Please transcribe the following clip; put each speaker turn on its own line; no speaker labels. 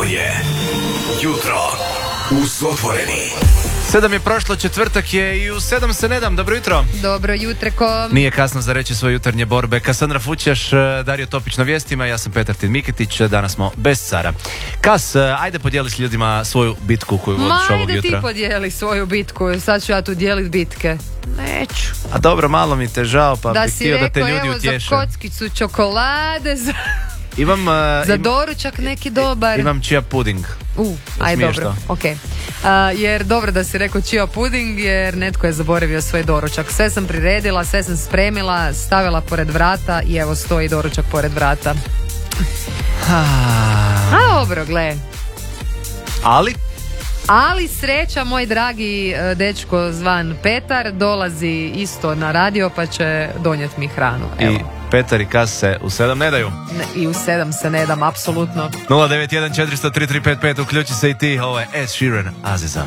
je Jutro uz Otvoreni.
7 je prošlo, četvrtak je i u 7 se ne dam. Dobro jutro.
Dobro jutreko.
Nije kasno za reći svoje jutarnje borbe. Kasandra Fućaš, Dario Topić na vijestima, ja sam Petar Tin Miketić, danas smo bez cara. Kas, ajde podijeli s ljudima svoju bitku koju vodiš ovog
Ajde
jutra.
ti podijeli svoju bitku, sad ću ja tu dijelit bitke. Neću.
A dobro, malo mi te žao, pa
Da
bih
si
htio da te
rekao,
ljudi
evo
utješe.
za kockicu čokolade,
Imam,
za doručak neki dobar.
imam chia puding.
Aj
Smiješ
dobro,
to?
ok. Jer dobro da si rekao chia puding, jer netko je zaboravio svoj doručak. Sve sam priredila, sve sam spremila, stavila pored vrata i evo stoji doručak pored vrata. A dobro, gle. Ali sreća, moj dragi dečko zvan Petar dolazi isto na radio pa će donijeti mi hranu. Evo.
I Petar i Kas se u 7 ne daju.
I u 7 se ne dam, apsolutno.
091 400 3355, uključi se i ti, ovo je Ed Sheeran, Aziza.